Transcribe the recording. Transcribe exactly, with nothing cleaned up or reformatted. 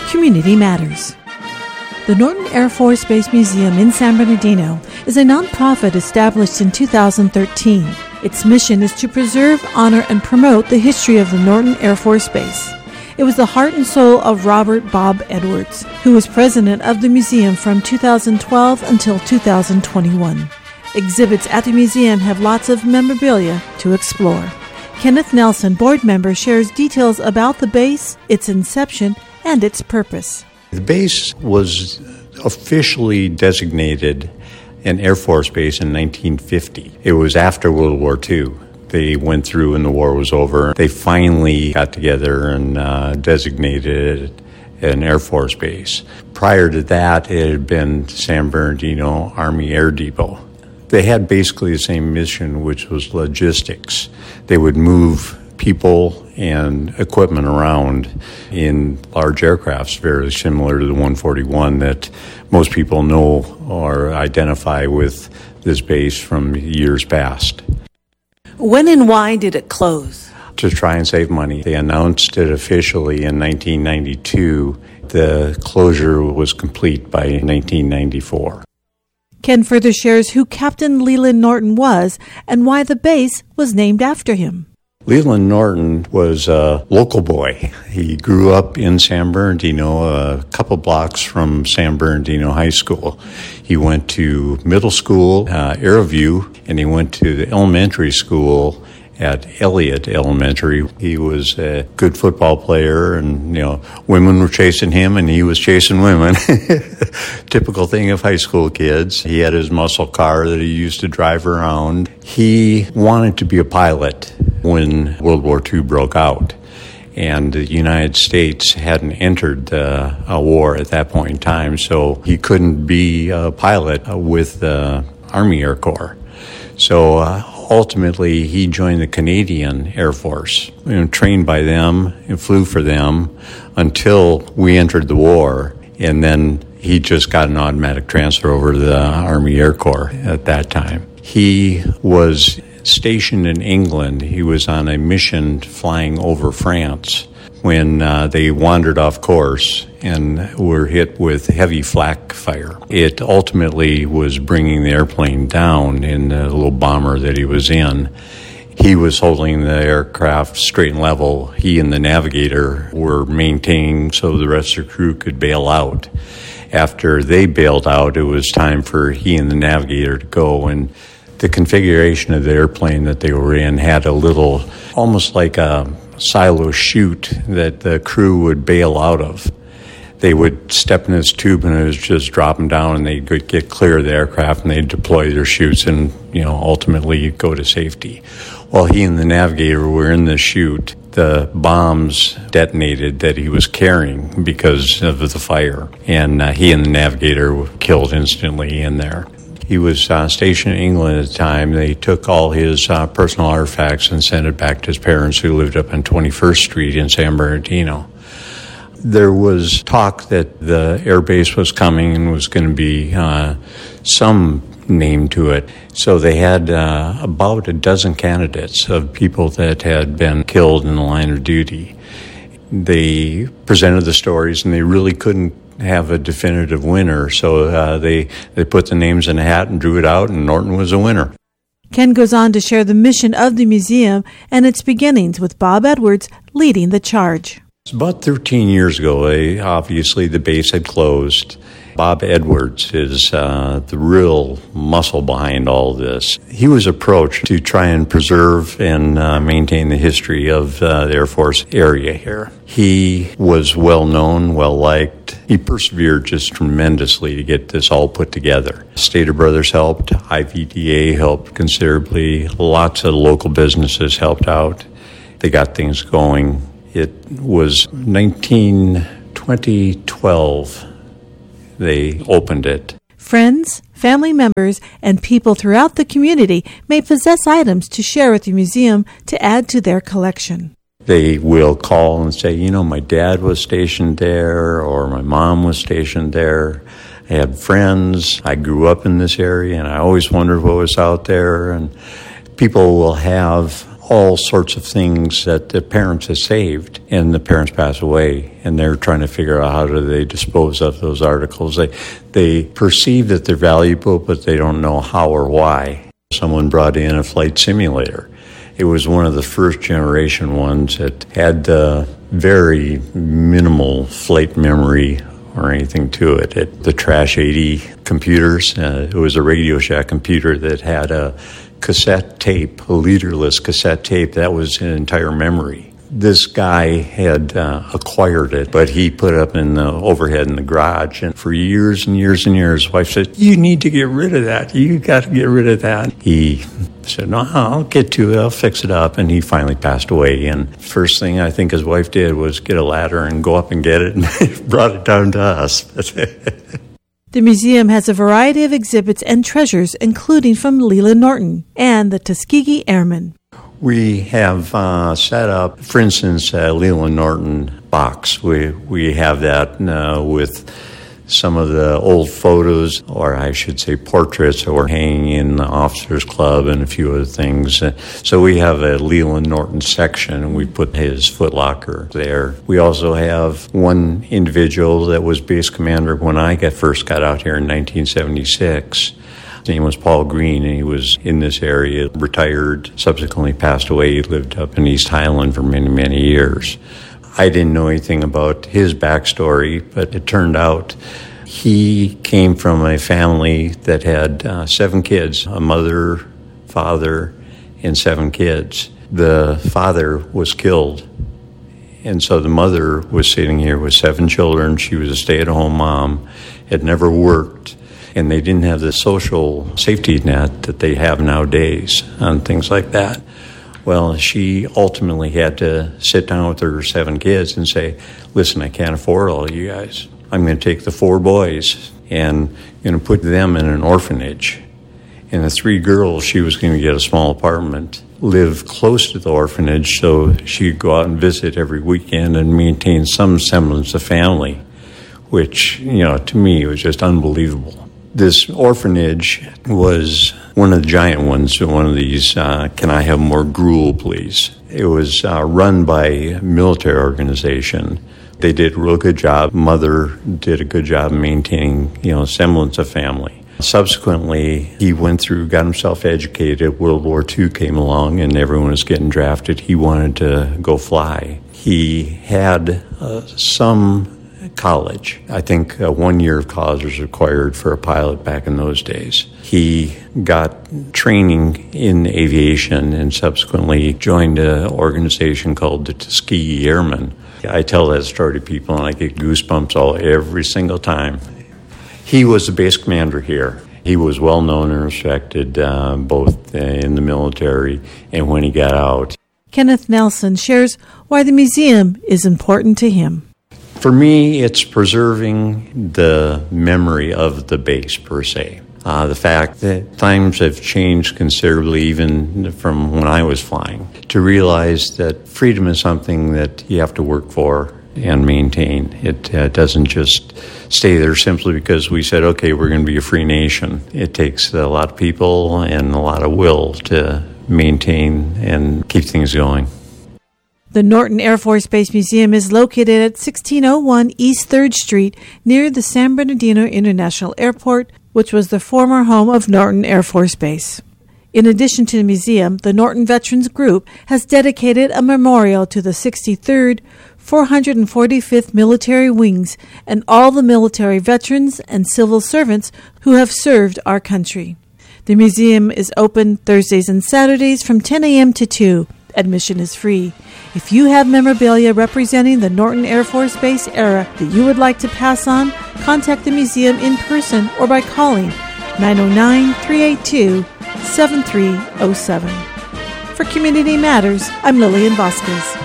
Community Matters. The Norton Air Force Base Museum in San Bernardino is a nonprofit established in two thousand thirteen. Its mission is to preserve, honor, and promote the history of the Norton Air Force Base. It was the heart and soul of Robert Bob Edwards, who was president of the museum from two thousand twelve until two thousand twenty-one. Exhibits at the museum have lots of memorabilia to explore. Kenneth Nelson, board member, shares details about the base, its inception, and its purpose. The base was officially designated an Air Force base in nineteen fifty. It was after World War Two. They went through and the war was over. They finally got together and uh, designated it an Air Force base. Prior to that, it had been San Bernardino Army Air Depot. They had basically the same mission, which was logistics. They would move people and equipment around in large aircrafts, very similar to the one forty-one that most people know or identify with this base from years past. When and why did it close? To try and save money. They announced it officially in nineteen ninety-two. The closure was complete by nineteen ninety-four. Ken further shares who Captain Leland Norton was and why the base was named after him. Leland Norton was a local boy. He grew up in San Bernardino, a couple blocks from San Bernardino High School. He went to middle school, uh, Arrowview, and he went to the elementary school at Elliott Elementary. He was a good football player, and, you know, women were chasing him, and he was chasing women. Typical thing of high school kids. He had his muscle car that he used to drive around. He wanted to be a pilot when World War Two broke out, and the United States hadn't entered uh, a war at that point in time, so he couldn't be a pilot with the Army Air Corps. So uh, ultimately, he joined the Canadian Air Force, you know, trained by them and flew for them until we entered the war, and then he just got an automatic transfer over to the Army Air Corps at that time. He was stationed in England. He was on a mission flying over France when uh, they wandered off course and were hit with heavy flak fire. It ultimately was bringing the airplane down in the little bomber that he was in. He was holding the aircraft straight and level. He and the navigator were maintaining so the rest of the crew could bail out. After they bailed out, it was time for he and the navigator to go, and the configuration of the airplane that they were in had a little, almost like a silo chute that the crew would bail out of. They would step in this tube and it was just drop them down, and they'd get clear of the aircraft and they'd deploy their chutes and, you know, ultimately go to safety. While he and the navigator were in the chute, the bombs detonated that he was carrying because of the fire, and uh, he and the navigator were killed instantly in there. He was uh, stationed in England at the time. They took all his uh, personal artifacts and sent it back to his parents, who lived up on twenty-first Street in San Bernardino. There was talk that the air base was coming and was going to be uh, some name to it. So they had uh, about a dozen candidates of people that had been killed in the line of duty. They presented the stories, and they really couldn't have a definitive winner, so uh, they they put the names in a hat and drew it out, and Norton was a winner. Ken goes on to share the mission of the museum and its beginnings, with Bob Edwards leading the charge. It's about thirteen years ago. They, obviously, the base had closed. Bob Edwards is uh, the real muscle behind all this. He was approached to try and preserve and uh, maintain the history of uh, the Air Force area here. He was well-known, well-liked. He persevered just tremendously to get this all put together. Stater Brothers helped. I V D A helped considerably. Lots of local businesses helped out. They got things going. It was nineteen twenty twelve. They opened it. Friends, family members, and people throughout the community may possess items to share with the museum to add to their collection. They will call and say, you know, my dad was stationed there, or my mom was stationed there. I had friends. I grew up in this area, and I always wondered what was out there. And people will have all sorts of things that the parents had saved, and the parents passed away, and they're trying to figure out how do they dispose of those articles. They, they perceive that they're valuable, but they don't know how or why. Someone brought in a flight simulator. It was one of the first generation ones that had uh, very minimal flight memory or anything to it. it the Trash eighty computers, uh, it was a Radio Shack computer that had a cassette tape, a leaderless cassette tape. That was an entire memory. This guy had uh, acquired it, but he put it up in the overhead in the garage. And for years and years and years, his wife said, you need to get rid of that. You got to get rid of that. He said, no, I'll get to it. I'll fix it up. And he finally passed away. And first thing I think his wife did was get a ladder and go up and get it, and brought it down to us. The museum has a variety of exhibits and treasures, including from Leland Norton and the Tuskegee Airmen. We have uh, set up, for instance, a Leland Norton box. We we have that uh, with some of the old photos, or I should say portraits, that were hanging in the Officers Club and a few other things. So we have a Leland Norton section, and we put his footlocker there. We also have one individual that was base commander when I got first got out here in nineteen seventy-six. His name was Paul Green, and he was in this area, retired, subsequently passed away. He lived up in East Highland for many, many years. I didn't know anything about his backstory, but it turned out he came from a family that had uh, seven kids, a mother, father, and seven kids. The father was killed, and so the mother was sitting here with seven children. She was a stay-at-home mom, had never worked, and they didn't have the social safety net that they have nowadays and things like that. Well, she ultimately had to sit down with her seven kids and say, listen, I can't afford all of you guys. I'm going to take the four boys and going to put them in an orphanage. And the three girls, she was going to get a small apartment, live close to the orphanage so she could go out and visit every weekend and maintain some semblance of family, which, you know, to me was just unbelievable. This orphanage was one of the giant ones, one of these, uh, can I have more gruel, please? It was uh, run by a military organization. They did a real good job. Mother did a good job maintaining, you know, semblance of family. Subsequently, he went through, got himself educated. World War Two came along, and everyone was getting drafted. He wanted to go fly. He had uh, some college. I think uh, one year of college was required for a pilot back in those days. He got training in aviation and subsequently joined an organization called the Tuskegee Airmen. I tell that story to people and I get goosebumps all every single time. He was the base commander here. He was well known and respected uh, both in the military and when he got out. Kenneth Nelson shares why the museum is important to him. For me, it's preserving the memory of the base, per se. Uh, the fact that times have changed considerably, even from when I was flying, to realize that freedom is something that you have to work for and maintain. It uh, doesn't just stay there simply because we said, okay, we're going to be a free nation. It takes a lot of people and a lot of will to maintain and keep things going. The Norton Air Force Base Museum is located at sixteen oh one East third Street near the San Bernardino International Airport, which was the former home of Norton Air Force Base. In addition to the museum, the Norton Veterans Group has dedicated a memorial to the sixty-third, four hundred forty-fifth Military Wings and all the military veterans and civil servants who have served our country. The museum is open Thursdays and Saturdays from ten a.m. to two. Admission is free. If you have memorabilia representing the Norton Air Force Base era that you would like to pass on, contact the museum in person or by calling nine oh nine, three eight two, seven three oh seven. For Community Matters, I'm Lillian Vasquez.